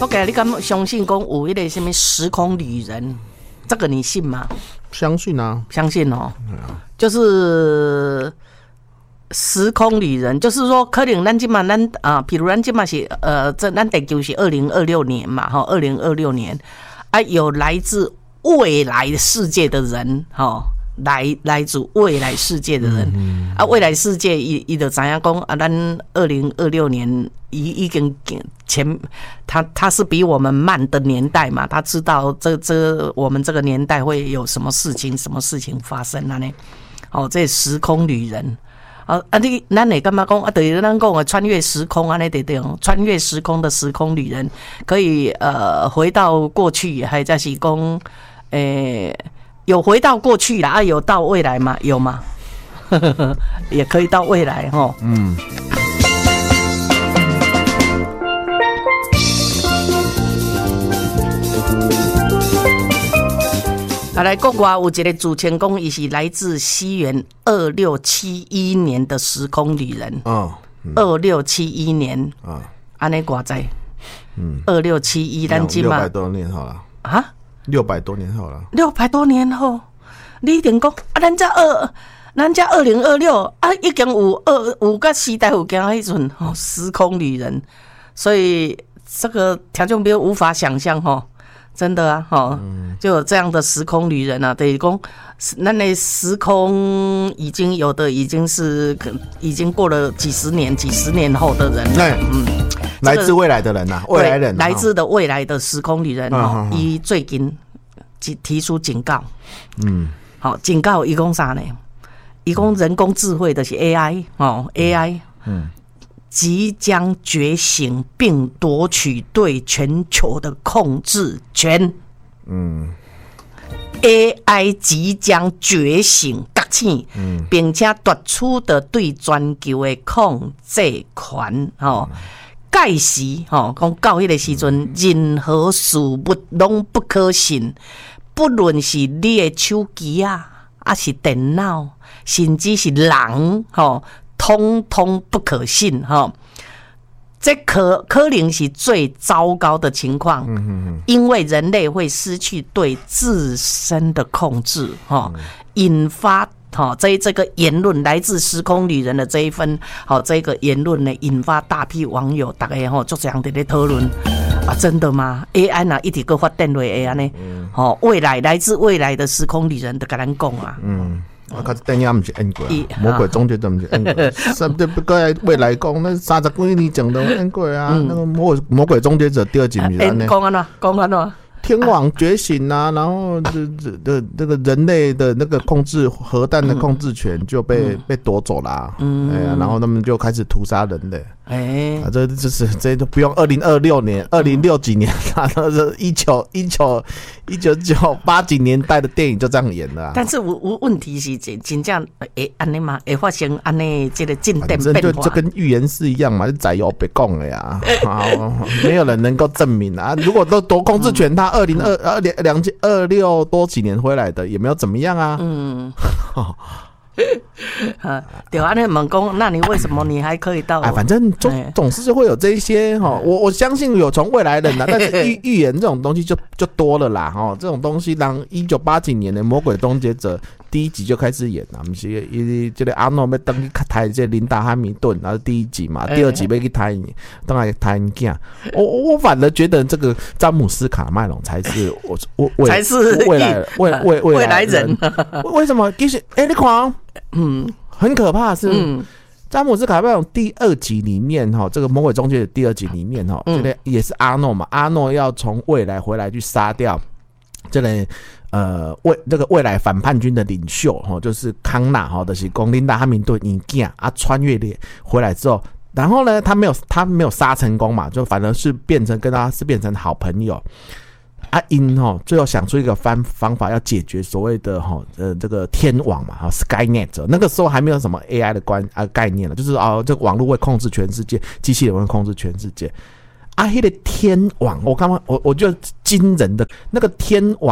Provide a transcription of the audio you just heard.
我给你敢相信讲有一个什么时空旅人，这个你信吗？ 相信啊， 相信哦，就是时空旅人，就是说可能咱今嘛比如咱今嘛是咱地球是2026年嘛，哈，2026年啊，有来自未来世界的人，哈。来自未来世界的人，未来世界伊就知影讲啊，咱2026年已经他是比我们慢的年代嘛，他知道我们这个年代会有什么事情发生啊呢？这时空旅人咱会感觉讲就是咱讲的穿越时空安尼对哦，穿越时空的时空旅人可以回到过去，还在是讲有回到过去啦，有到未来吗？有吗？也可以到未来齁。来，国外有一个主持人讲，伊是来自西元2671年的时空旅人。2671年。安尼偌济？2671，咱今嘛 600多年好了。 啊 ？600多年后了 ，600多年后，你一定讲咱这2026已经有个时代有讲迄阵时空旅人，所以这个听众朋友无法想象真的啊就有这样的时空旅人啊，等于讲咱的时空已经过了几十年后的人， 来自未来的人呐，未来人， 来自的未来的时空旅人伊最近提出警告，警告伊讲啥呢？伊讲人工智慧的是 AI，AI，即将觉醒并夺取对全球的控制权。AI 即将觉醒觉醒，并且夺取的对全球的控制权。届时，讲到迄个时阵，任何事物拢不可信，不论是你的手机还是电脑，甚至是人，通通不可信。这可能是最糟糕的情况，因为人类会失去对自身的控制，引发。这个言论来自时空旅人的这一份，这个言论呢，引发大批网友大家就这样在讨论真的吗 ？AI 哪一直个发展落会安尼？未来来自未来的时空旅人就跟咱讲啊。 较电影不是演过，魔鬼终结者不是演过，甚至不过未来讲那30几年前都演过啊。那个魔鬼终结者第2集不是安尼？ 讲安怎？ 天网觉醒啊，然后这个人类的那个控制核弹的控制权就被夺走啦，然后他们就开始屠杀人类。这都不用2026年、2060几年啦，都是1998几年代的电影就这样演了。 但是问题是真正会安尼吗？会发生安尼这个进展变化？ 就跟预言是一样嘛，是载油被讲的呀，没有人能够证明啊。如果都夺控制权，他2026多几年回来的，也没有怎么样啊。 对啊，那问讲，那你为什么你还可以到？ 反正总是会有这一些我相信有从未来人但是预言这种东西就多了啦这种东西，让1980几年的《魔鬼终结者》第1集就开始演了，不是这个阿诺要登去台这琳达哈密顿，然后第1集嘛，第2集要去台当然台囝。我反而觉得这个詹姆斯卡麦隆才是未来人。为什么？其实你看。很可怕是，詹姆斯卡麦隆第2集里面这个魔鬼终结者第2集里面这个也是阿诺嘛，阿诺要从未来回来去杀掉这个这个未来反叛军的领袖就是康纳就是讲琳达哈密顿因囝穿越回来之后，然后呢他没有杀成功嘛，就反而是变成好朋友。因最后想出一个方法要解决所谓的这个天网嘛，Skynet。那个时候还没有什么 AI 的概念了，就是这个网络会控制全世界，机器人会控制全世界。那个天网，我觉得惊人的那个天网。